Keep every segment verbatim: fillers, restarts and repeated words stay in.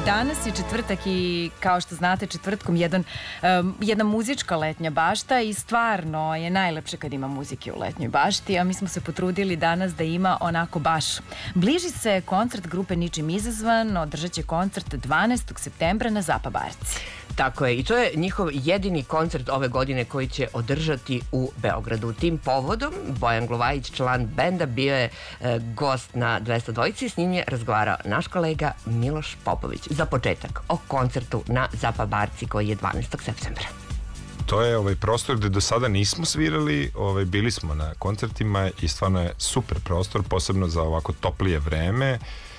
Danas je četvrtak i kao što znate četvrtkom jedan, um, jedna muzička letnja bašta i stvarno je najlepše kad ima muzike u letnjoj bašti, a mi smo se potrudili danas da ima onako baš. Bliži se koncert grupe Ničim izazvan, održat će koncert dvanaestog septembra na Zapa Barci. Tako je, i to je njihov jedini koncert ove godine koji će održati u Beogradu. Tim povodom Bojan Glovajić, član benda, bio je e, gost na dvesta dvojici, s njim je razgovarao naš kolega Miloš Popović. Za početak o koncertu na Zapa Barci koji je dvanaestog septembra. To je ovaj prostor gde do sada nismo svirali, ovaj, bili smo na koncertima i stvarno je super prostor, posebno za ovako toplije vreme.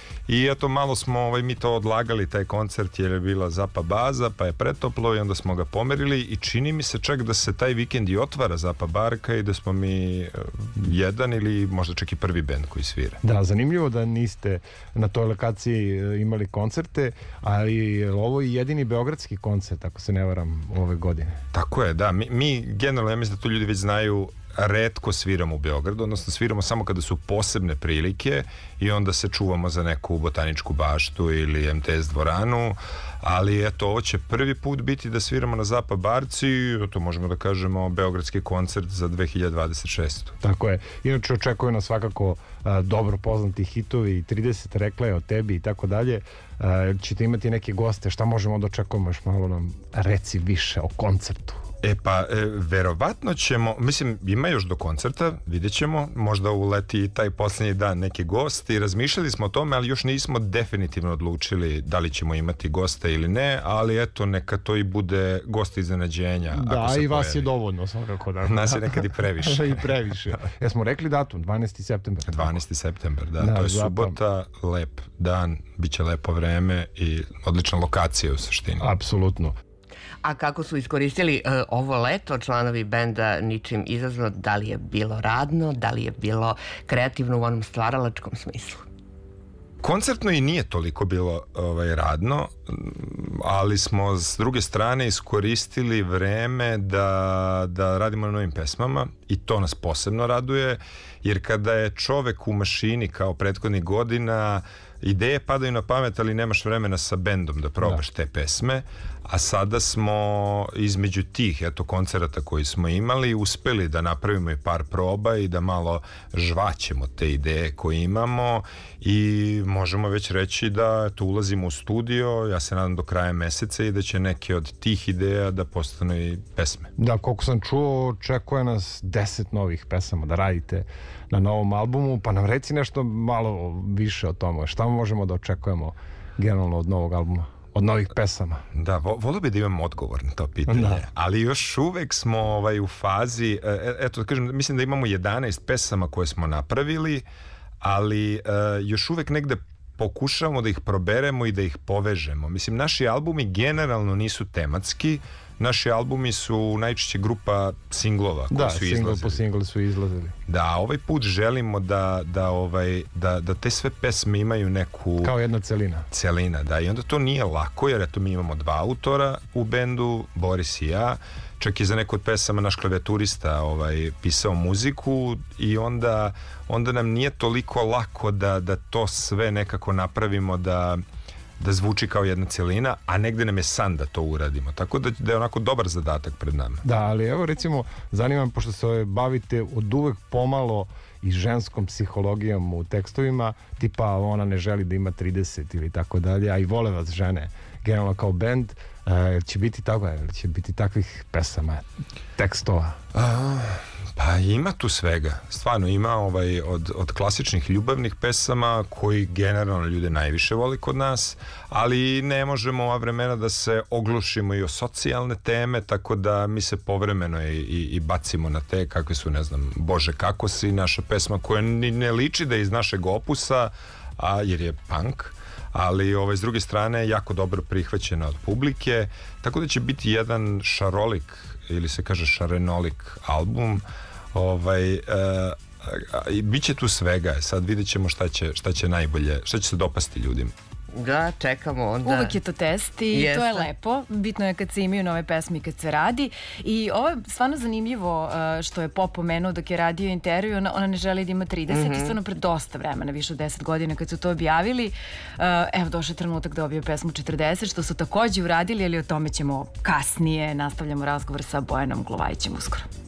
I eto, malo smo ovaj, mi to odlagali, taj koncert, jer je bila Zapa baza, pa je pretoplo i onda smo ga pomerili i čini mi se čak da se taj vikend i otvara Zapa barka i da smo mi uh, jedan ili možda čak i prvi bend koji svira. Da, zanimljivo da niste na toj lokaciji imali koncerte, ali ovo je jedini beogradski koncert, ako se ne varam, ove godine. Tako je, da. Mi, mi generalno, ja mislim da to ljudi već znaju, retko sviramo u Beogradu, odnosno sviramo samo kada su posebne prilike i onda se čuvamo za neku botaničku baštu ili em te es dvoranu, ali eto, ovo će prvi put biti da sviramo na Zapa barci, to možemo da kažemo beogradski koncert za dve hiljade dvadeset šestu. Tako je. Inače očekuju nas svakako a, dobro poznati hitovi, trideset rekla je o tebi i tako dalje. A, ćete imati neke goste, šta možemo da očekujemo, još malo nam reci više o koncertu. E pa, e, verovatno ćemo, mislim, ima još do koncerta, vidjet ćemo, možda uleti taj posljednji dan neki gost i razmišljali smo o tome, ali još nismo definitivno odlučili da li ćemo imati goste ili ne, ali eto, neka to i bude gost iznenađenja. Da, ako se i vas pojavi. Je dovoljno, svakako da. Nas je nekad i previše. I previše. Jesmo rekli datum, dvanaesti septembar. dvanaesti septembar, da, da to je Zapa. Subota, lep dan, bit će lepo vreme i odlična lokacija u suštini. Apsolutno. A kako su iskoristili uh, ovo leto članovi benda Ničim izazvan, da li je bilo radno, da li je bilo kreativno u onom stvaralačkom smislu? Koncertno i nije toliko bilo ovaj, radno, ali smo s druge strane iskoristili vreme da, da radimo na novim pesmama i to nas posebno raduje, jer kada je čovek u mašini kao prethodnih godina, ideje padaju na pamet, ali nemaš vremena sa bendom da probaš da. te pesme, a sada smo između tih eto koncerata koji smo imali uspeli da napravimo i par proba i da malo žvaćemo te ideje koje imamo i možemo već reći da tu ulazimo u studio, ja se nadam do kraja meseca i da će neke od tih ideja da postanu i pesme. Da, koliko sam čuo, očekuje nas deset novih pesama da radite na novom albumu, pa nam reci nešto malo više o tome. Šta možemo da očekujemo generalno od novog albuma? Od novih pesama. Da, vo, volio bi da imam odgovor na to pitanje, da. ali još uvek smo ovaj, u fazi, e, eto, kažem, mislim da imamo jedanaest pesama koje smo napravili, ali e, još uvek negde pokušavamo da ih proberemo i da ih povežemo. Mislim, naši albumi generalno nisu tematski, naši albumi su najčešće grupa singlova koji da, su izlazili. Da, single po single su izlazili. Da, ovaj put želimo da, da, ovaj, da, da te sve pesme imaju neku... Kao jedna celina. Celina, da, i onda to nije lako, jer eto mi imamo dva autora u bendu, Boris i ja, čak i za neku od pesama naš klavijaturista ovaj, pisao muziku i onda, onda nam nije toliko lako da, da to sve nekako napravimo da... da zvuči kao jedna celina, a negde nam je san da to uradimo. Tako da, da je onako dobar zadatak pred nama. Da, ali evo recimo, zanimam, pošto se bavite od uvek pomalo i ženskom psihologijom u tekstovima, tipa ona ne želi da ima trideset ili tako dalje, a i vole vas žene, generalno kao bend, e, će biti tako, će biti takvih pesama, tekstova? A, pa ima tu svega. Stvarno ima ovaj, od, od klasičnih ljubavnih pesama koji generalno ljude najviše voli kod nas, ali ne možemo ova vremena da se oglušimo i o socijalne teme, tako da mi se povremeno i, i, i bacimo na te kakve su, ne znam, Bože kako si, naša pesma koja ni ne liči da je iz našeg opusa, a, jer je punk, ali ovaj, s druge strane jako dobro prihvaćena od publike, tako da će biti jedan šarolik ili se kaže šarenolik album, ovaj, e, i bit će tu svega, sad vidjet ćemo šta će, šta će najbolje, šta će se dopasti ljudima. Da, čekamo onda. Uvek je to test i Jeste. to je lepo. Bitno je kad se imaju nove pesme i kad se radi. I ovo je stvarno zanimljivo uh, što je Pop pomenuo dok je radio intervju. Ona, ona ne želi da ima trideset mm-hmm. i stvarno pred dosta vremena, više od deset godina kad su to objavili. Uh, evo, došao trenutak da objave pesmu četrdeset, što su takođe uradili, ali o tome ćemo kasnije. Nastavljamo razgovor sa Bojanom Glovajićem uskoro.